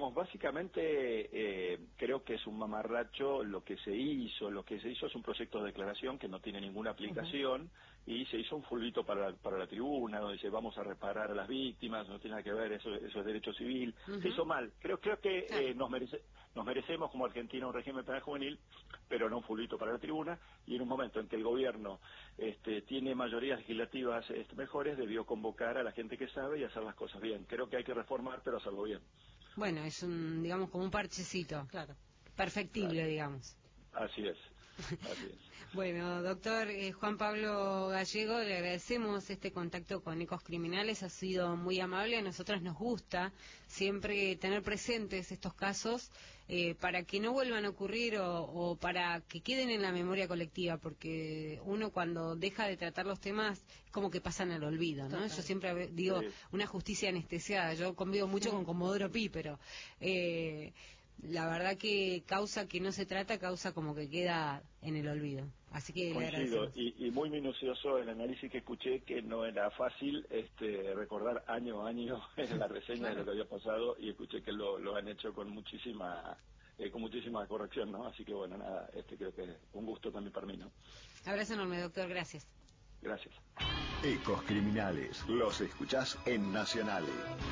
digamos, básicamente creo que es un mamarracho lo que se hizo. Lo que se hizo es un proyecto de declaración que no tiene ninguna aplicación y se hizo un fulbito para la tribuna donde dice vamos a reparar a las víctimas, no tiene nada que ver, eso es derecho civil. Se hizo mal. Creo que nos merecemos como Argentina un régimen penal juvenil, pero no un fulbito para la tribuna, y en un momento en que el gobierno tiene mayorías legislativas mejores, debió convocar a la gente que sabe y hacer las cosas bien. Creo que hay que reformar, pero hacerlo bien. Bueno, es digamos, como un parchecito. Claro. Perfectible, claro. Digamos. Así es. Así es. Bueno, doctor Juan Pablo Gallego, le agradecemos este contacto con Ecos Criminales, ha sido muy amable. A nosotros nos gusta siempre tener presentes estos casos para que no vuelvan a ocurrir o para que queden en la memoria colectiva, porque uno cuando deja de tratar los temas es como que pasan al olvido, ¿no? Total. Yo siempre digo una justicia anestesiada. Yo convivo mucho con Comodoro Pi, pero la verdad que causa que no se trata, causa como que queda en el olvido. Así que le agradecemos. Y muy minucioso el análisis que escuché, que no era fácil recordar año a año la reseña de lo que había pasado, y escuché que lo han hecho con muchísima corrección, ¿no? Así que bueno, nada, creo que un gusto también para mí, ¿no? Abrazo enorme, doctor, gracias. Gracias. Ecos Criminales, los escuchás en Nacional.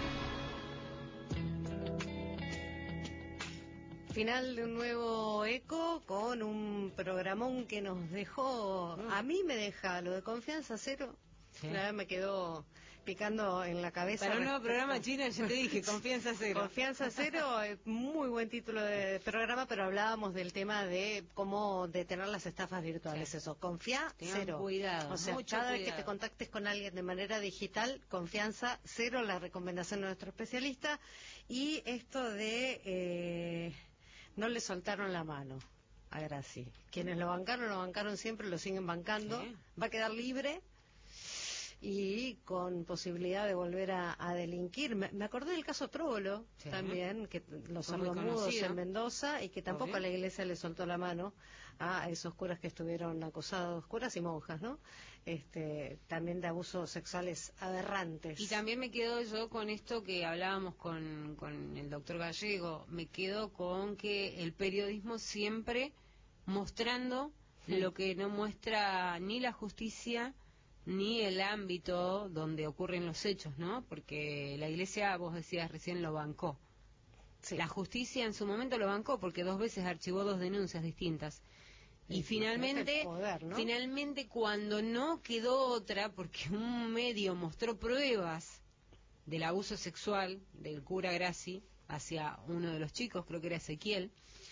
Final de un nuevo Eco con un programón que nos dejó, a mí me deja lo de Confianza Cero, la verdad me quedó picando en la cabeza. Para un nuevo programa chino, yo te dije, Confianza Cero. Confianza Cero, muy buen título de programa, pero hablábamos del tema de cómo detener las estafas virtuales, eso, Confía Cero. Cuidado, o sea, cada vez que te contactes con alguien de manera digital, Confianza Cero, la recomendación de nuestro especialista. Y esto de no le soltaron la mano a Graci. Quienes lo bancaron siempre, lo siguen bancando. ¿Sí? Va a quedar libre y con posibilidad de volver a delinquir. Me acordé del caso Tróbolo, también, que los sordomudos en Mendoza, y que tampoco a la iglesia le soltó la mano a esos curas que estuvieron acusados, curas y monjas, ¿no? También de abusos sexuales aberrantes. Y también me quedo yo con esto que hablábamos con el doctor Gallego, me quedo con que el periodismo siempre mostrando lo que no muestra ni la justicia ni el ámbito donde ocurren los hechos, ¿no? Porque la iglesia, vos decías recién, lo bancó. Sí. La justicia en su momento lo bancó porque 2 veces archivó 2 denuncias distintas. Y finalmente, poder, ¿no? Finalmente cuando no quedó otra, porque un medio mostró pruebas del abuso sexual del cura Graci hacia uno de los chicos, creo que era Ezequiel,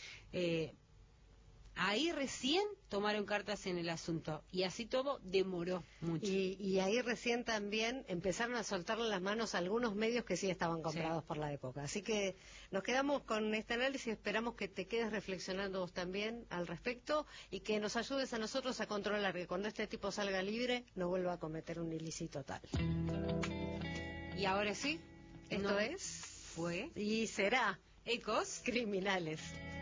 ahí recién tomaron cartas en el asunto, y así todo demoró mucho. Y ahí recién también empezaron a soltarle las manos a algunos medios que sí estaban comprados por la época. Así que nos quedamos con este análisis, esperamos que te quedes reflexionando vos también al respecto y que nos ayudes a nosotros a controlar que cuando este tipo salga libre no vuelva a cometer un ilícito tal. Y ahora sí, esto fue y será Ecos Criminales.